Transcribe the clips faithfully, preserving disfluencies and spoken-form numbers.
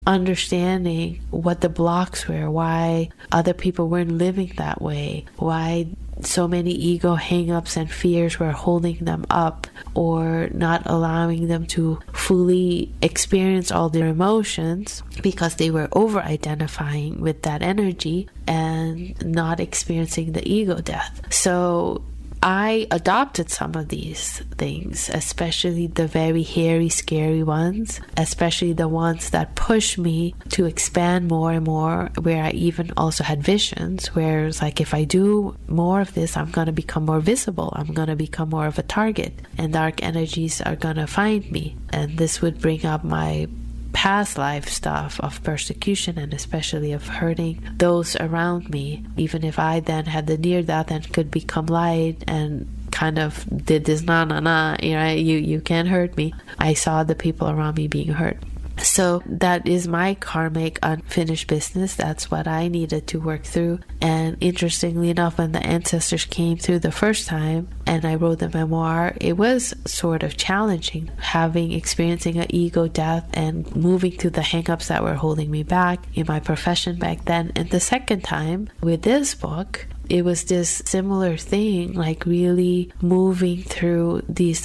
understanding what the blocks were, why other people weren't living that way, why so many ego hang-ups and fears were holding them up or not allowing them to fully experience all their emotions because they were over-identifying with that energy and not experiencing the ego death. So I adopted some of these things, especially the very hairy, scary ones, especially the ones that push me to expand more and more, where I even also had visions, where it's like, if I do more of this, I'm going to become more visible. I'm going to become more of a target, and dark energies are going to find me. And this would bring up my past life stuff of persecution and especially of hurting those around me, even if I then had the near death and could become light and kind of did this na na na, you know, you, you can't hurt me. I saw the people around me being hurt. So that is my karmic unfinished business. That's what I needed to work through. And interestingly enough, when the ancestors came through the first time and I wrote the memoir, it was sort of challenging, having experiencing an ego death and moving through the hang-ups that were holding me back in my profession back then. And the second time with this book, it was this similar thing, like really moving through these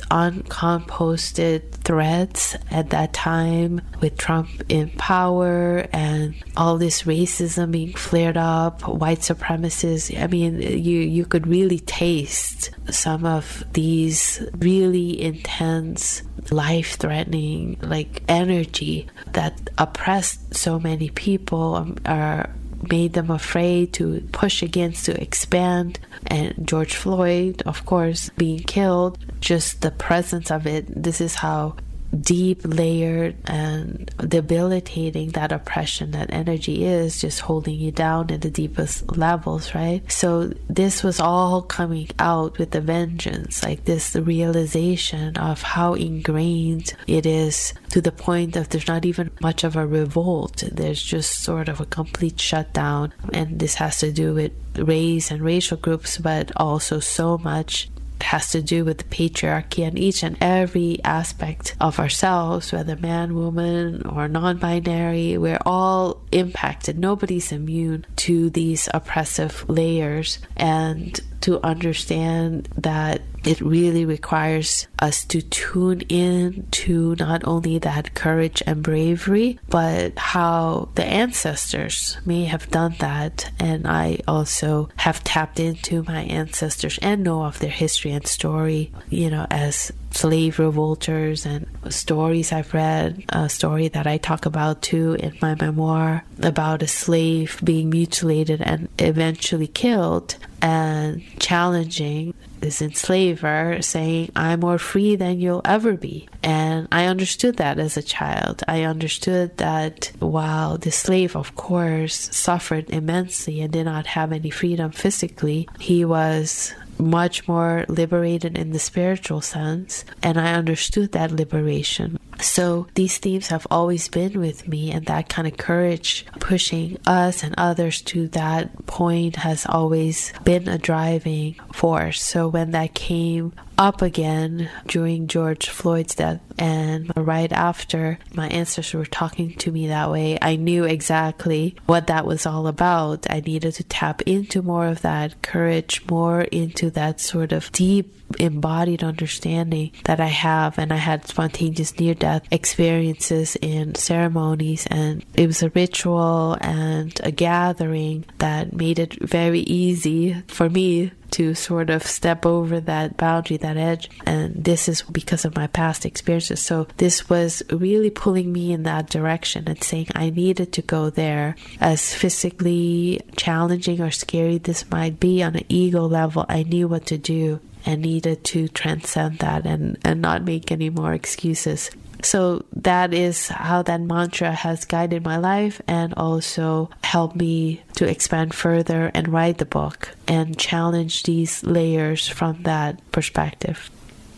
uncomposted threads at that time with Trump in power and all this racism being flared up, white supremacists. I mean, you, you could really taste some of these really intense, life-threatening, like energy that oppressed so many people, um, are made them afraid to push against, to expand. And George Floyd, of course, being killed, just the presence of it, this is how deep, layered, and debilitating that oppression, that energy is, just holding you down at the deepest levels, right? So this was all coming out with a vengeance, like this realization of how ingrained it is, to the point that there's not even much of a revolt. There's just sort of a complete shutdown. And this has to do with race and racial groups, but also so much has to do with the patriarchy and each and every aspect of ourselves, whether man, woman, or non-binary. We're all impacted. Nobody's immune to these oppressive layers. And to understand that it really requires us to tune in to not only that courage and bravery, but how the ancestors may have done that. And I also have tapped into my ancestors and know of their history and story, you know, as slave revolters, and stories I've read, a story that I talk about too in my memoir about a slave being mutilated and eventually killed, and challenging this enslaver, saying, I'm more free than you'll ever be. And I understood that as a child. I understood that while the slave, of course, suffered immensely and did not have any freedom physically, he was much more liberated in the spiritual sense, and I understood that liberation. So these themes have always been with me, and that kind of courage pushing us and others to that point has always been a driving force. So when that came up again during George Floyd's death and right after my ancestors were talking to me that way, I knew exactly what that was all about. I needed to tap into more of that courage, more into that sort of deep embodied understanding that I have. And I had spontaneous near-death experiences in ceremonies, and it was a ritual and a gathering that made it very easy for me to sort of step over that boundary, that edge. And this is because of my past experiences. So this was really pulling me in that direction and saying I needed to go there. As physically challenging or scary this might be on an ego level, I knew what to do and needed to transcend that and, and not make any more excuses. So that is how that mantra has guided my life and also helped me to expand further and write the book and challenge these layers from that perspective.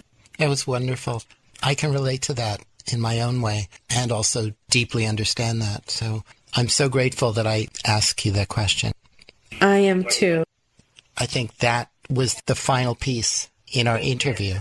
It was wonderful. I can relate to that in my own way and also deeply understand that. So I'm so grateful that I asked you that question. I am too. I think that was the final piece in our interview.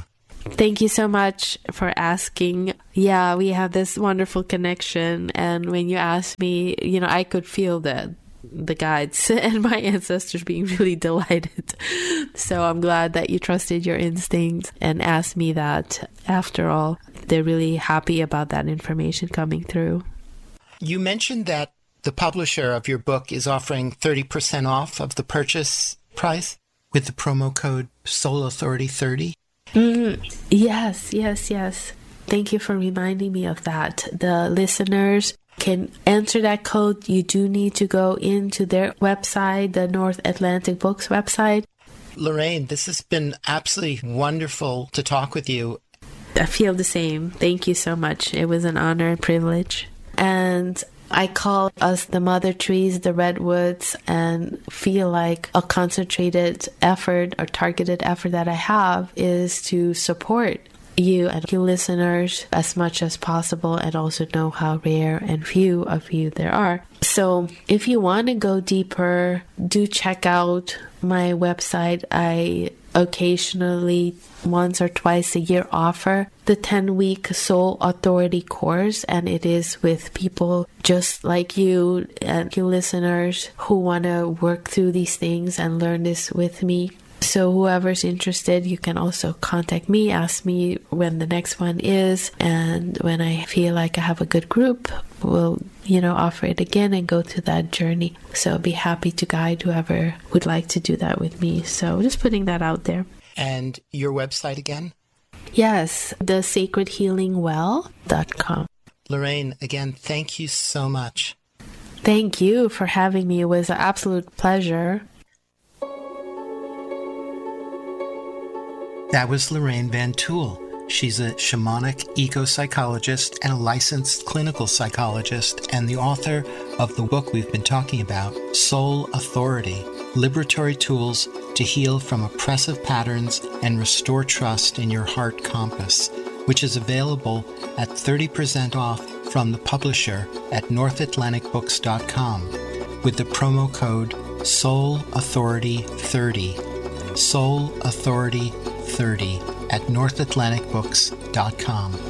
Thank you so much for asking. Yeah, we have this wonderful connection. And when you asked me, you know, I could feel that the guides and my ancestors being really delighted. So I'm glad that you trusted your instincts and asked me that. After all, they're really happy about that information coming through. You mentioned that the publisher of your book is offering thirty percent off of the purchase price with the promo code Soul Authority thirty. Mm, yes, yes, yes. Thank you for reminding me of that. The listeners can enter that code. You do need to go into their website, the North Atlantic Books website. Lorraine, this has been absolutely wonderful to talk with you. I feel the same. Thank you so much. It was an honor and privilege. And I call us the mother trees, the redwoods, and feel like a concentrated effort or targeted effort that I have is to support you and you listeners as much as possible, and also know how rare and few of you there are. So if you want to go deeper, do check out my website. I occasionally, once or twice a year, offer the ten-week Soul Authority course, and it is with people just like you and you listeners who want to work through these things and learn this with me. So whoever's interested, you can also contact me, ask me when the next one is, and when I feel like I have a good group, we'll, you know, offer it again and go through that journey. So I'll be happy to guide whoever would like to do that with me. So just putting that out there. And your website again? Yes, the sacred healing well dot com. Lorraine, again, thank you so much. Thank you for having me. It was an absolute pleasure. That was Lorraine Van Tool. She's a shamanic eco-psychologist and a licensed clinical psychologist, and the author of the book we've been talking about, Soul Authority, Liberatory Tools to Heal from Oppressive Patterns and Restore Trust in Your Heart Compass, which is available at thirty percent off from the publisher at north atlantic books dot com with the promo code Soul Authority thirty. Soul Authority thirty at north atlantic books dot com.